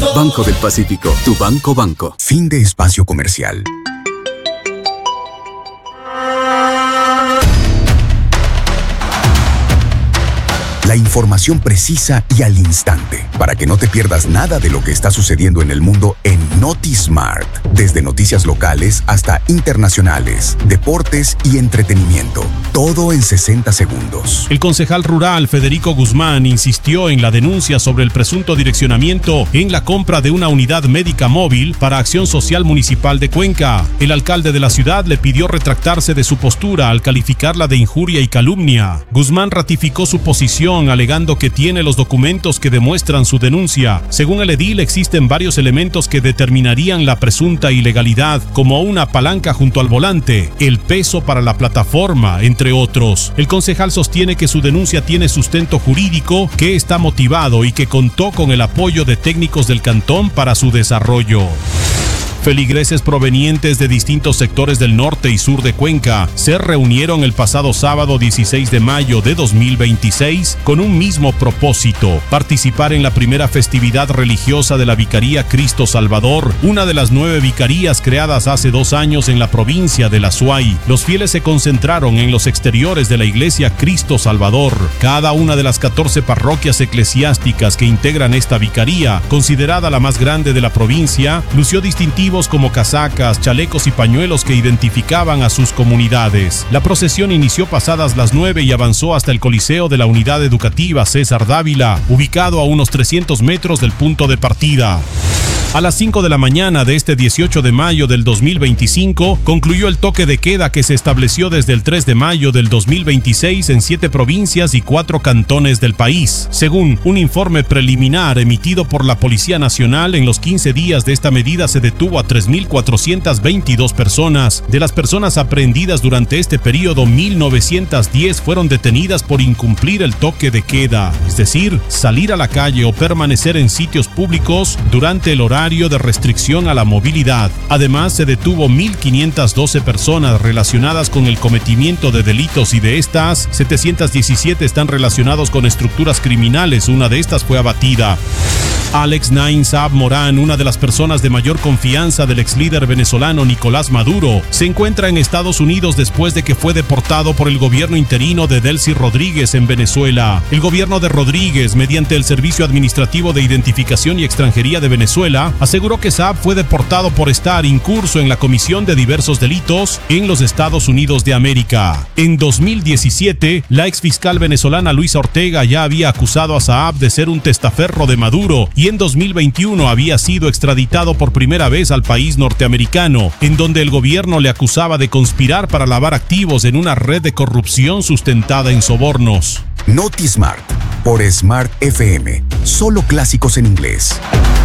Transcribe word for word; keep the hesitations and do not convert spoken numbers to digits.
Banco del Pacífico, tu banco banco. Fin de espacio comercial. La información precisa y al instante, para que no te pierdas nada de lo que está sucediendo en el mundo en NotiSmart. Desde noticias locales hasta internacionales, deportes y entretenimiento. Todo en sesenta segundos. El concejal rural Federico Guzmán insistió en la denuncia sobre el presunto direccionamiento en la compra de una unidad médica móvil para Acción Social Municipal de Cuenca. El alcalde de la ciudad le pidió retractarse de su postura al calificarla de injuria y calumnia. Guzmán ratificó su posición alegando que tiene los documentos que demuestran su denuncia. Según el edil, existen varios elementos que determinarían la presunta ilegalidad, como una palanca junto al volante, el peso para la plataforma, entre otros. El concejal sostiene que su denuncia tiene sustento jurídico, que está motivado y que contó con el apoyo de técnicos del cantón para su desarrollo. Feligreses provenientes de distintos sectores del norte y sur de Cuenca se reunieron el pasado sábado dieciséis de mayo de dos mil veintiséis con un mismo propósito: participar en la primera festividad religiosa de la Vicaría Cristo Salvador, una de las nueve vicarías creadas hace dos años en la provincia de La Suay. Los fieles se concentraron en los exteriores de la iglesia Cristo Salvador. Cada una de las catorce parroquias eclesiásticas que integran esta vicaría, considerada la más grande de la provincia, lució distintivo como casacas, chalecos y pañuelos que identificaban a sus comunidades. La procesión inició pasadas las nueve y avanzó hasta el Coliseo de la Unidad Educativa César Dávila, ubicado a unos trescientos metros del punto de partida. A las cinco de la mañana de este dieciocho de mayo del dos mil veinticinco, concluyó el toque de queda que se estableció desde el tres de mayo del dos mil veintiséis en siete provincias y cuatro cantones del país. Según un informe preliminar emitido por la Policía Nacional, en los quince días de esta medida se detuvo a tres mil cuatrocientas veintidós personas. De las personas aprehendidas durante este periodo, mil novecientas diez fueron detenidas por incumplir el toque de queda, es decir, salir a la calle o permanecer en sitios públicos durante el horario de restricción a la movilidad. Además, se detuvo mil quinientas doce personas relacionadas con el cometimiento de delitos y de estas, setecientas diecisiete están relacionados con estructuras criminales. Una de estas fue abatida. Alex Nain Saab Morán, una de las personas de mayor confianza del ex líder venezolano Nicolás Maduro, se encuentra en Estados Unidos después de que fue deportado por el gobierno interino de Delcy Rodríguez en Venezuela. El gobierno de Rodríguez, mediante el Servicio Administrativo de Identificación y Extranjería de Venezuela, aseguró que Saab fue deportado por estar incurso en la comisión de diversos delitos en los Estados Unidos de América. En dos mil diecisiete, la ex fiscal venezolana Luisa Ortega ya había acusado a Saab de ser un testaferro de Maduro, y en dos mil veintiuno había sido extraditado por primera vez al país norteamericano, en donde el gobierno le acusaba de conspirar para lavar activos en una red de corrupción sustentada en sobornos. NotiSmart, por Smart F M. Solo clásicos en inglés.